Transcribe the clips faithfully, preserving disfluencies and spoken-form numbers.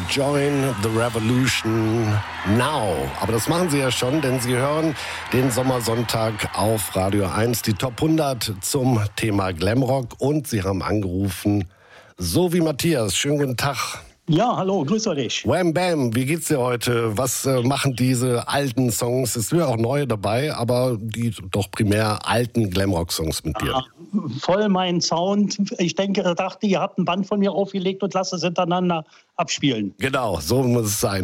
Join the Revolution now. Aber das machen Sie ja schon, denn Sie hören den Sommersonntag auf Radio eins, die Top hundert zum Thema Glamrock. Und Sie haben angerufen, so wie Matthias. Schönen guten Tag. Ja, hallo, grüß dich. Wham Bam, wie geht's dir heute? Was äh, machen diese alten Songs? Es sind ja auch neue dabei, aber die doch primär alten Glamrock-Songs mit dir. Ja, voll mein Sound. Ich denke, ich dachte, ihr habt ein Band von mir aufgelegt und lasst es hintereinander abspielen. Genau, so muss es sein.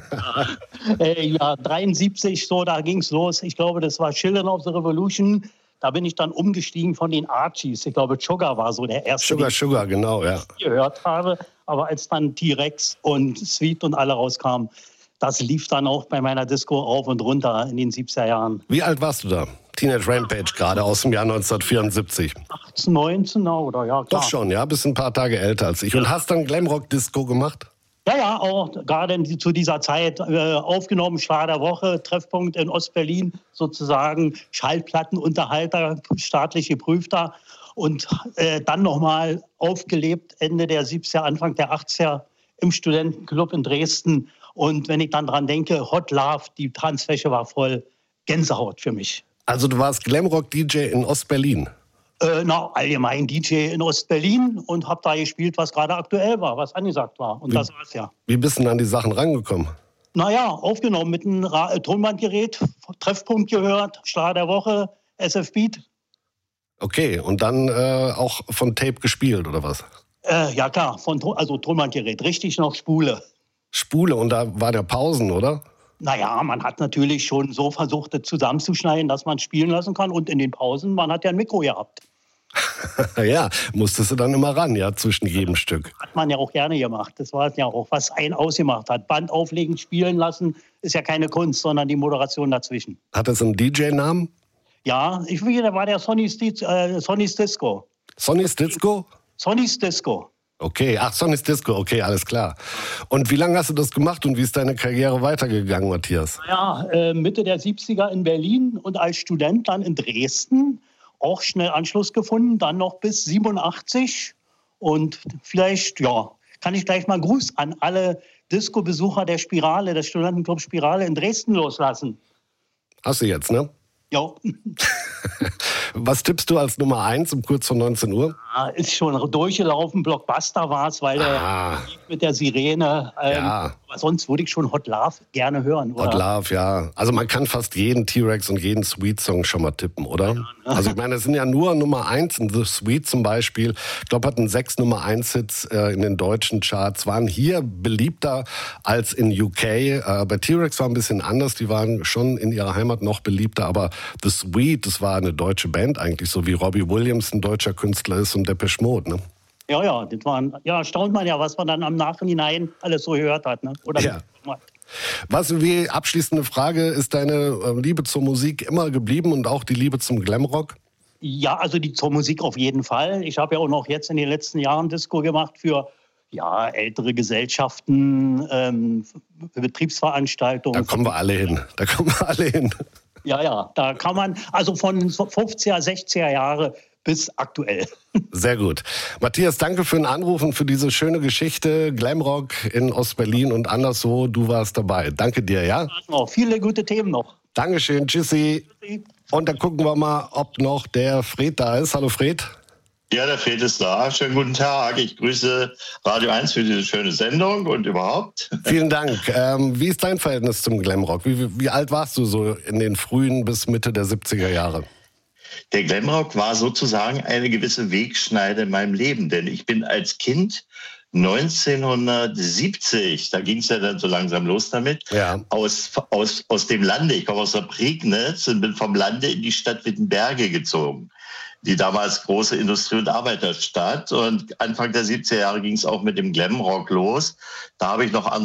äh, ja, dreiundsiebzig, so, da ging's los. Ich glaube, das war Children of the Revolution. Da bin ich dann umgestiegen von den Archies. Ich glaube, Sugar war so der erste, Sugar, den Sugar, genau, ja. ich gehört habe. Aber als dann T-Rex und Sweet und alle rauskamen, das lief dann auch bei meiner Disco rauf und runter in den siebziger Jahren. Wie alt warst du da? Teenage Rampage gerade aus dem Jahr neunzehnhundertvierundsiebzig. achtzehn, neunzehn, oder ja, klar. Doch schon, ja, bist ein paar Tage älter als ich. Und hast dann Glamrock-Disco gemacht? Ja, ja, auch gerade zu dieser Zeit äh, aufgenommen, Schlager der Woche, Treffpunkt in Ostberlin, sozusagen Schallplattenunterhalter, staatlich geprüfter. Und äh, dann nochmal aufgelebt, Ende der siebziger, Anfang der achtziger im Studentenclub in Dresden. Und wenn ich dann dran denke, Hot Love, die Tanzfläche war voll, Gänsehaut für mich. Also du warst Glamrock-D J in Ostberlin? Äh, na, allgemein D J in Ostberlin und habe da gespielt, was gerade aktuell war, was angesagt war. Und wie, das war's ja. Wie bist du denn an die Sachen rangekommen? Naja, aufgenommen mit einem Ra- äh, Tonbandgerät, Treffpunkt gehört, Schlager der Woche, S F Beat. Okay, und dann äh, auch von Tape gespielt, oder was? Äh, ja klar, von, also Tonbandgerät, richtig noch Spule. Spule, und da war der Pausen, oder? Naja, man hat natürlich schon so versucht, das zusammenzuschneiden, dass man spielen lassen kann. Und in den Pausen, man hat ja ein Mikro gehabt. Ja, musstest du dann immer ran, ja, zwischen jedem Stück. Hat man ja auch gerne gemacht. Das war ja auch, was einen ausgemacht hat. Band auflegen, spielen lassen, ist ja keine Kunst, sondern die Moderation dazwischen. Hat das einen D J-Namen? Ja, ich will, da war der Sonny's, äh, Sonny's Disco. Sonny's Disco? Sonny's Disco. Okay, ach, Sonny's Disco, okay, alles klar. Und wie lange hast du das gemacht und wie ist deine Karriere weitergegangen, Matthias? Ja, äh, Mitte der siebziger in Berlin und als Student dann in Dresden. Auch schnell Anschluss gefunden, dann noch bis siebenundachtzig. Und vielleicht, ja, kann ich gleich mal einen Gruß an alle Disco-Besucher der Spirale, des Studentenclub Spirale in Dresden loslassen. Hast du jetzt, ne? Ja. Was tippst du als Nummer eins um kurz vor neunzehn Uhr? Ja, ist schon durchgelaufen, Blockbuster war es, weil Ah. der mit der Sirene. Ähm, Ja. Aber sonst würde ich schon Hot Love gerne hören, oder? Hot Love, ja. Also man kann fast jeden T-Rex und jeden Sweet-Song schon mal tippen, oder? Ja, ne? Also ich meine, es sind ja nur Nummer eins, The Sweet zum Beispiel. Ich glaube, hatten sechs Nummer eins Hits äh, in den deutschen Charts, waren hier beliebter als in U K. Äh, bei T-Rex war ein bisschen anders, die waren schon in ihrer Heimat noch beliebter, aber The Sweet, das war eine deutsche Band eigentlich, so wie Robbie Williams ein deutscher Künstler ist und Depeche Mode, ne? Ja, ja, das waren, ja, staunt man ja, was man dann am Nachhinein alles so gehört hat, ne? Oder ja. Was, wie abschließende Frage, ist deine äh, Liebe zur Musik immer geblieben und auch die Liebe zum Glamrock? Ja, also die zur Musik auf jeden Fall. Ich habe ja auch noch jetzt in den letzten Jahren Disco gemacht für ja, ältere Gesellschaften, ähm, für Betriebsveranstaltungen. Da kommen wir alle hin, da kommen wir alle hin. Ja, ja, da kann man, also von fünfziger, sechziger Jahre bis aktuell. Sehr gut. Matthias, danke für den Anruf und für diese schöne Geschichte. Glamrock in Ostberlin und anderswo, du warst dabei. Danke dir, ja? Noch viele gute Themen noch. Dankeschön, tschüssi. Tschüssi. Und dann gucken wir mal, ob noch der Fred da ist. Hallo Fred. Ja, der Fred ist da. Schönen guten Tag. Ich grüße Radio eins für diese schöne Sendung und überhaupt. Vielen Dank. Ähm, wie ist dein Verhältnis zum Glamrock? Wie, wie, wie alt warst du so in den frühen bis Mitte der siebziger Jahre? Der Glamrock war sozusagen eine gewisse Wegschneide in meinem Leben, denn ich bin als Kind neunzehnhundertsiebzig, da ging es ja dann so langsam los damit, ja. aus, aus, aus dem Lande, ich komme aus der Prignitz und bin vom Lande in die Stadt Wittenberge gezogen. Die damals große Industrie- und Arbeiterstadt. Und Anfang der siebziger Jahre ging es auch mit dem Glamrock los. Da habe ich noch andere